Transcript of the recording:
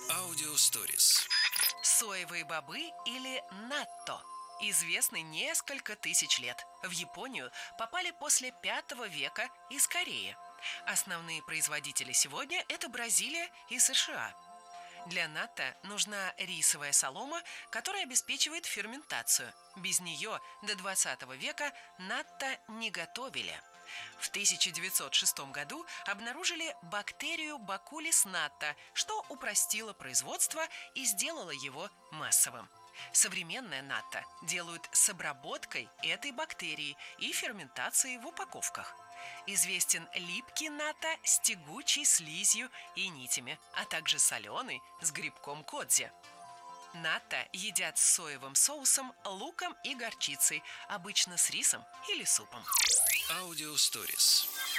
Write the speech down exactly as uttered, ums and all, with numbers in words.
Аудиосторис. Соевые бобы или натто известны несколько тысяч лет. В Японию попали после пятого века из Кореи. Основные производители сегодня – это Бразилия и США. Для натто нужна рисовая солома, которая обеспечивает ферментацию. Без нее до двадцатого века натто не готовили. В тысяча девятьсот шестом году обнаружили бактерию бакулис натто, что упростило производство и сделало его массовым. Современное натто делают с обработкой этой бактерии и ферментацией в упаковках. Известен липкий натто с тягучей слизью и нитями, а также соленый с грибком кодзи. Натто едят с соевым соусом, луком и горчицей, обычно с рисом или супом. Аудиосторис.